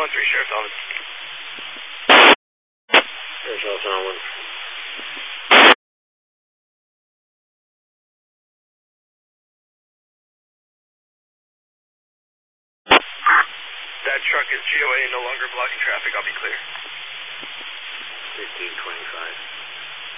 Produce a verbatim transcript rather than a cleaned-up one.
one three, Sheriff's Office. Sheriff's Office on one. That truck is G O A, no longer blocking traffic. I'll be clear. fifteen twenty-five.